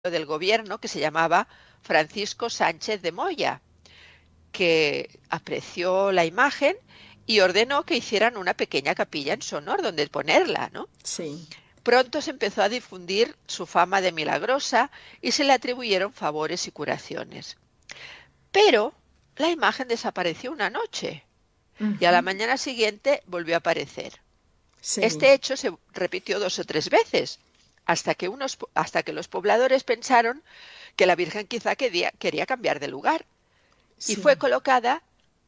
del gobierno que se llamaba Francisco Sánchez de Moya, que apreció la imagen y ordenó que hicieran una pequeña capilla en su honor donde ponerla, ¿no? Sí. Pronto se empezó a difundir su fama de milagrosa y se le atribuyeron favores y curaciones. Pero la imagen desapareció una noche y a la Ujú. mañana siguiente volvió a aparecer. Sí. Este hecho se repitió 2 o 3 veces, hasta que los pobladores pensaron que la Virgen quizá quería cambiar de lugar y Sí. fue colocada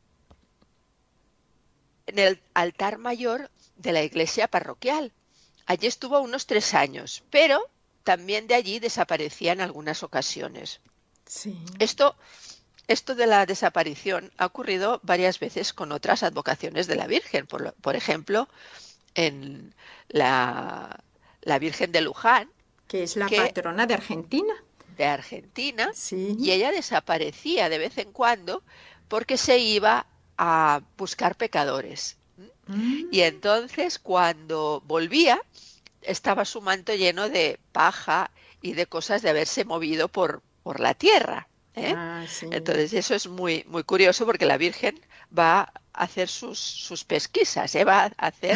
en el altar mayor de la iglesia parroquial. Allí estuvo unos 3 años, pero también de allí desaparecía en algunas ocasiones. Sí. Esto, esto de la desaparición ha ocurrido varias veces con otras advocaciones de la Virgen. Por ejemplo, en la Virgen de Luján, Que es la que patrona de Argentina. de Argentina, y Sí. ella desaparecía de vez en cuando porque se iba a buscar pecadores. Y Mm. entonces cuando volvía estaba su manto lleno de paja y de cosas de haberse movido por la tierra, ¿eh? Ah, sí. Entonces eso es muy, muy curioso porque la Virgen va a hacer sus pesquisas, ¿eh? Va a hacer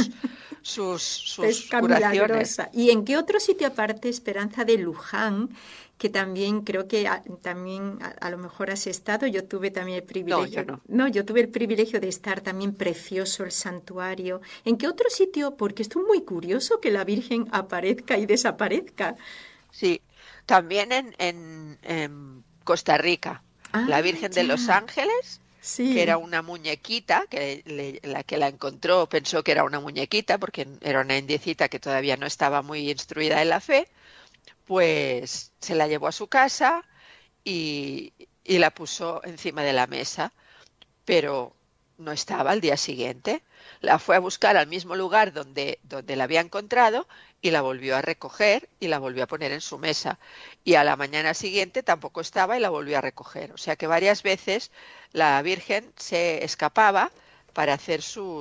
sus Pesca curaciones. milagrosa. ¿Y en qué otro sitio aparte, Esperanza de Luján, que también creo que también a lo mejor has estado? Yo tuve también el No, yo privilegio, no. no, yo tuve el privilegio de estar también precioso el santuario. ¿En qué otro sitio? Porque esto es muy curioso que la Virgen aparezca y desaparezca. Sí, también en Costa Rica, la Ah, Virgen de los ya. Ángeles, que era Sí, una muñequita, la que la encontró pensó que era una muñequita, porque era una indiecita que todavía no estaba muy instruida en la fe, pues se la llevó a su casa y la puso encima de la mesa, pero no estaba al día siguiente. La fue a buscar al mismo lugar donde la había encontrado y la volvió a recoger y la volvió a poner en su mesa. Y a la mañana siguiente tampoco estaba y la volvió a recoger. O sea que varias veces la Virgen se escapaba para hacer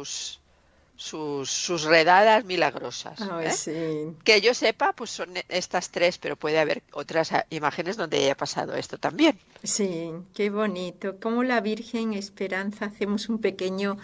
sus redadas milagrosas, ay, ¿eh? sí. Que yo sepa, pues son estas tres, pero puede haber otras imágenes donde haya pasado esto también. Sí, qué bonito. Como la Virgen Esperanza, hacemos un pequeño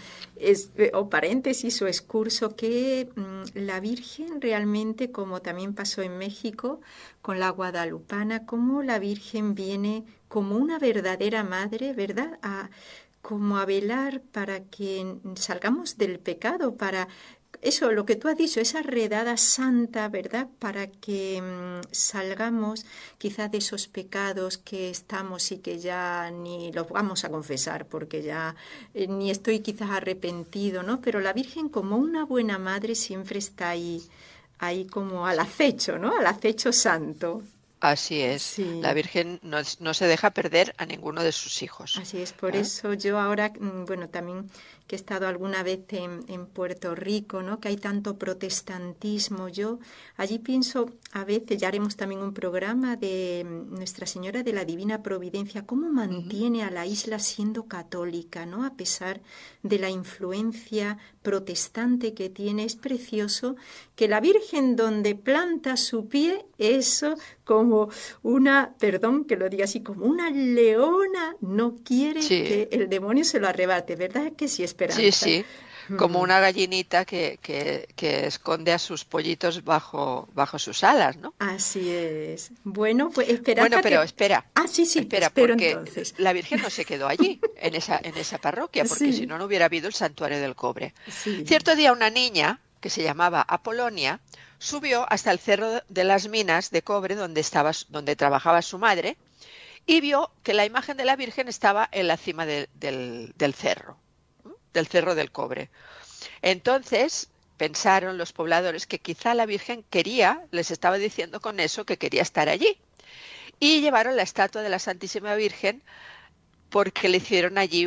o paréntesis o excurso, que la Virgen realmente, como también pasó en México con la guadalupana, como la Virgen viene como una verdadera madre, ¿verdad? Como a velar para que salgamos del pecado, para eso, lo que tú has dicho, esa redada santa, ¿verdad? Para que salgamos quizás de esos pecados que estamos y que ya ni los vamos a confesar porque ya ni estoy quizás arrepentido, ¿no? Pero la Virgen como una buena madre siempre está ahí, ahí como al acecho, ¿no? Al acecho santo. Así es, la Sí. Virgen no se deja perder a ninguno de sus hijos. Así es, por ¿Eh? eso yo ahora, bueno, también que he estado alguna vez en Puerto Rico, ¿no? Que hay tanto protestantismo, yo allí pienso, a veces, ya haremos también un programa de Nuestra Señora de la Divina Providencia, cómo Ujú. mantiene a la isla siendo católica, ¿no? A pesar de la influencia protestante que tiene, es precioso que la Virgen donde planta su pie, eso como una, perdón que lo diga así, como una leona no quiere Sí, que el demonio se lo arrebate, ¿verdad? Que sí, sí, Esperanza. sí, como Mm, una gallinita que esconde a sus pollitos bajo sus alas, ¿no? así es. Bueno, pues Bueno, Esperanza, pero te... espera, Ah, sí, sí, espera, espero porque entonces. la Virgen no se quedó allí, en esa parroquia, porque si Sí, no, no hubiera habido el santuario del cobre. sí. Cierto día una niña, que se llamaba Apolonia, subió hasta el cerro de las minas de cobre donde trabajaba su madre, y vio que la imagen de la Virgen estaba en la cima del cerro, ¿m? Del cerro del cobre. Entonces pensaron los pobladores que quizá la Virgen les estaba diciendo con eso que quería estar allí. Y llevaron la estatua de la Santísima Virgen porque le hicieron allí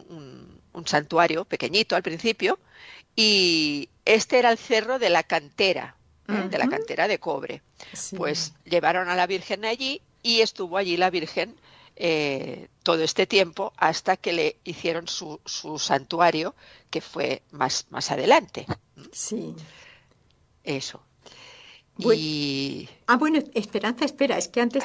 un santuario pequeñito al principio y este era el cerro de la cantera, ¿eh? De la Ujú, cantera de cobre. sí. Pues llevaron a la Virgen allí y estuvo allí la Virgen todo este tiempo hasta que le hicieron su santuario, que fue más adelante. Sí. Eso. Bue- Y bueno, Esperanza, espera, es que antes